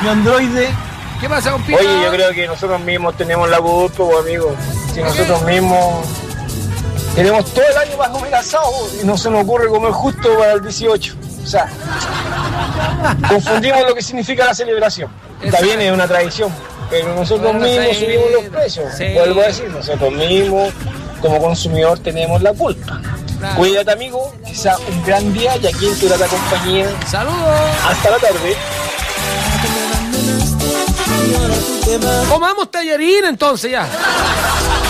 mi androide. ¿Qué pasa, compita? Oye, yo creo que nosotros mismos tenemos la culpa, pues, amigo. Si nosotros mismos tenemos todo el año para comer asado y no se nos ocurre comer justo para el 18. O sea, confundimos lo que significa la celebración. Está bien, es una tradición, pero nosotros mismos subimos los precios. Sí. Vuelvo a decir, nosotros mismos como consumidor tenemos la culpa. Claro. Cuídate, amigo, que sea un gran día y aquí en tu grata compañía. Saludos. Hasta la tarde. Comamos tallarín entonces ya.